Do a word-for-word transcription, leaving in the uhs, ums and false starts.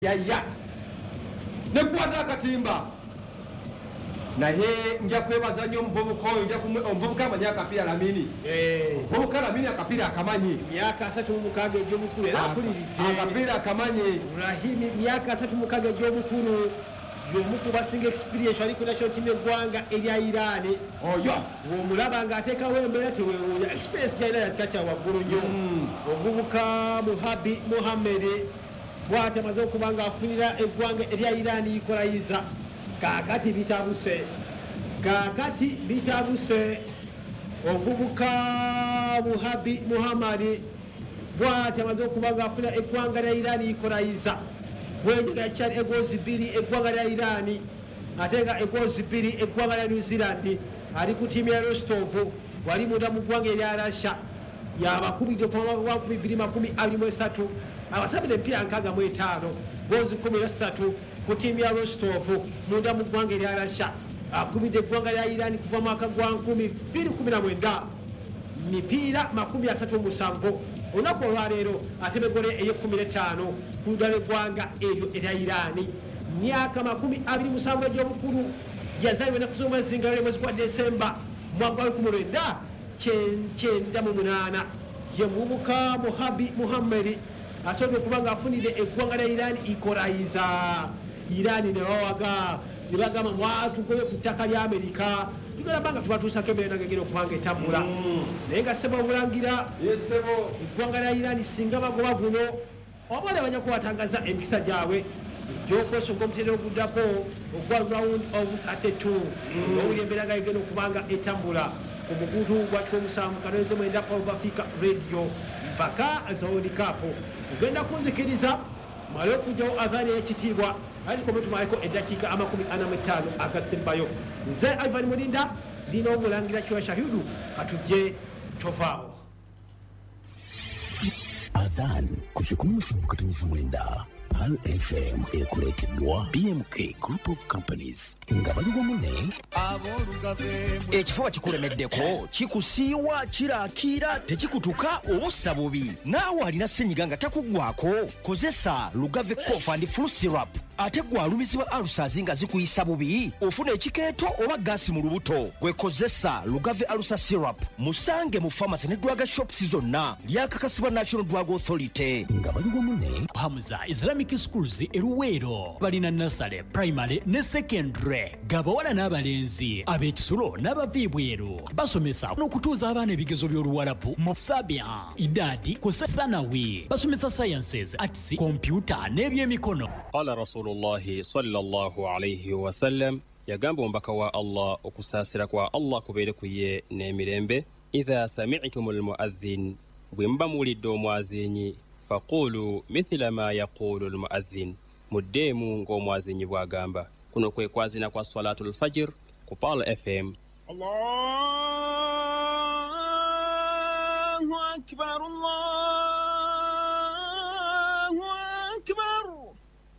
ya ya ne kwata katimba na he nja kwebaza nnyo omuvubuka oyo nja omuvubuka amanyi akapira Lamini eh omuvubuka Lamini akapira akamanyi myaka asatu mu mukaaga egy'obukulu era akuliride akapira akamanyi Rahimi myaka asatu mu mukaaga egy'obukulu y'omu ku basinga experience ali ku national team eggwanga erya Iran oyo omulaba ng'ateekawo embeera teweewuunya experience ya Iran yatika kya waggulu nnyo omuvubuka Muhabi Muhammad bw'ati amaze okuba ng'afunira eggwanga erya Iran ikolayiza kakati bitabuse kakati bitabuse ovubuka Muhabi Muhammad bw'ati amaze okuba ng'afunira eggwanga lya Iran ikolayiza bwenyiga kyali egozi bbiri eggwanga lya Iran atenga egozi bbiri eggwanga lya New Zealand ali ku tiimu ya Rostov wali munda mu ggwanga erya Russia yabakubidde okuva mu mwaka bbiri makumi abiri mu esatu abasabire empira nkaaga mu etaano gozi kumi na ssatu ku tiimu ya Rostov munda mu ggwanga erya Russia akubidde eggwanga lya Iran kuva mu mwaka gwa nkumi bbiri kumi na mwenda mipiira makumi asatu mu musanvu olunaku olwaleero atebegole ey'ekkumi n'ettaano ku ludda lw'eggwanga eryo erya Iran myaka makumi abiri musanvu egy'obukulu yazaalibwa ennaku z'omwezi nga lw'omwezi gwa Desemba mwaka gwa lukumi lwenda kyenda mu munaana ye muvubuka Muhabi Muhammad asobodde okuba ng'afunidde eggwanga lya Iran ikolayiza Iran ne bawaga ne bagamba mwatugobe ku ttaka lya Amerika tugenda banga tubatuusako embeera nagegera okubanga etambula naye nga ssebo obulangira eggwanga lya Iran singa bagoba guno obaole bajja kubatangaza emikisa gyabwe egy'okwesonga omutendera oguddako ogwa round of thirty-two n'owuli embeera nga egenda okubanga etambula ku mukutu gwa kyomusanvu kanoweze mwenda Power of Africa Radio mpaka za World Cup ogenda kunzikiriza male okujjawo adhaani y'ekitiibwa ati kome tumaleko eddakiika amakumi ana mu ttaano agasembayo nze Ivan Mulinda ndina omulangira Kiwa Shahidu katujje tovaawo adhaan ku kikumi musanvu katonyiza mwenda Pal F M ekuleeteddwa B M K Group of Companies nga bali wamu ne ekifuba kikulemeddeko kikusiiwa kiraakira tekikutuka obussa bubi naawe alina ssenyiga nga takuggwako kozesa Lugave Cough and Flu Syrup ate gwalumizibwa alusazi nga zikuyisa bubi ofuna ekikeeto oba gaasi mu lubuto gwekozesa Lugave Alusa Syrup musange mu pharmacy ne drug shops zonna lyakakasibwa National Drug Authority nga bali wamu ne Hamza Islamic Schools eruweero balina nasale primary ne secondary gabawala n'abalenzi ab'ekisulo n'abaviibweru basomesa n'okutuuza abaana ebigezo by'oluwalabu mu sabia idadi ku sethanawi basomesa sciences arts computer n'ebyemikono qala rasulullahi sallallahu alayhi wa sallam yagamba ombaka wa Allah okusaasira kwa Allah kubeere ku ye n'emirembe idha sami'tumul muadhdhin bwe mba muwulidde omwazinyi faqulu mithla ma yaqulu almuadhdhin muddeemu ng'omwazinyi bw'agamba kuno kwe kwazina kwa salatul fajr ku Pal F M Allahu akbar Allah